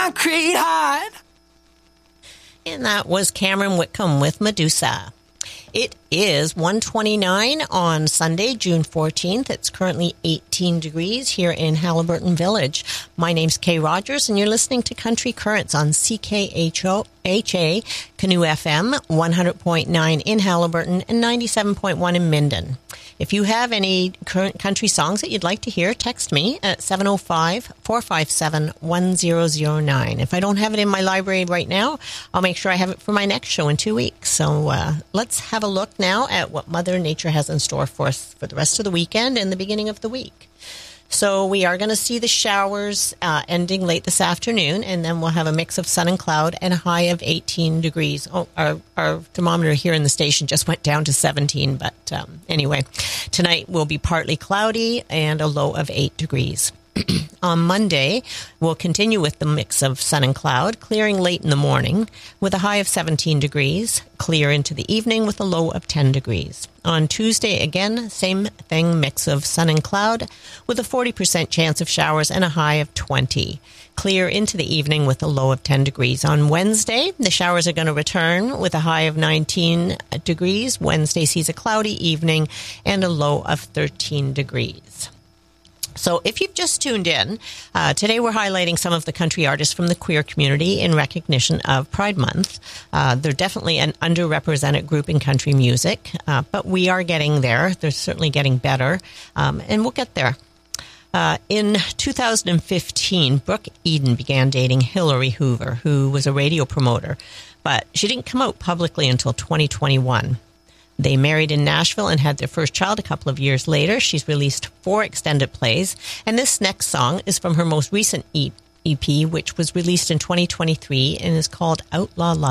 concrete heart. And that was Cameron Whitcomb with Medusa. It is 1:29 on Sunday, June 14th. It's currently 18 degrees here in Haliburton Village. My name's Kay Rogers, and you're listening to Country Currents on CKHA Canoe FM, 100.9 in Haliburton and 97.1 in Minden. If you have any current country songs that you'd like to hear, text me at 705-457-1009. If I don't have it in my library right now, I'll make sure I have it for my next show in 2 weeks. So let's have a look now at what Mother Nature has in store for us for the rest of the weekend and the beginning of the week. So we are going to see the showers ending late this afternoon, and then we'll have a mix of sun and cloud and a high of 18 degrees. Oh, our thermometer here in the station just went down to 17, but anyway, tonight will be partly cloudy and a low of 8 degrees. On Monday, we'll continue with the mix of sun and cloud, clearing late in the morning with a high of 17 degrees, clear into the evening with a low of 10 degrees. On Tuesday, again, same thing, mix of sun and cloud with a 40% chance of showers and a high of 20. Clear into the evening with a low of 10 degrees. On Wednesday, the showers are going to return with a high of 19 degrees. Wednesday sees a cloudy evening and a low of 13 degrees. So if you've just tuned in, today we're highlighting some of the country artists from the queer community in recognition of Pride Month. They're definitely an underrepresented group in country music, but we are getting there. They're certainly getting better, and we'll get there. In 2015, Brooke Eden began dating Hillary Hoover, who was a radio promoter, but she didn't come out publicly until 2021. They married in Nashville and had their first child a couple of years later. She's released 4 extended plays, and this next song is from her most recent EP, which was released in 2023 and is called Outlaw Love.